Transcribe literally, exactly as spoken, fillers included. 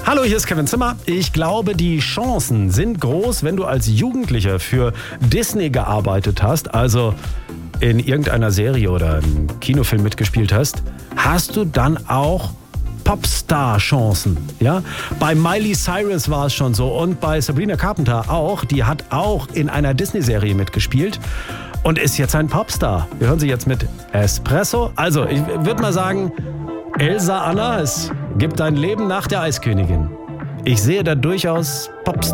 Hallo, hier ist Kevin Zimmer. Ich glaube, die Chancen sind groß, wenn du als Jugendlicher für Disney gearbeitet hast, also in irgendeiner Serie oder einem Kinofilm mitgespielt hast, hast du dann auch Popstar-Chancen. Ja? Bei Miley Cyrus war es schon so und bei Sabrina Carpenter auch. Die hat auch in einer Disney-Serie mitgespielt und ist jetzt ein Popstar. Wir hören sie jetzt mit Espresso. Also, ich würde mal sagen, Elsa Anna, es gibt ein Leben nach der Eiskönigin. Ich sehe da durchaus Popstar.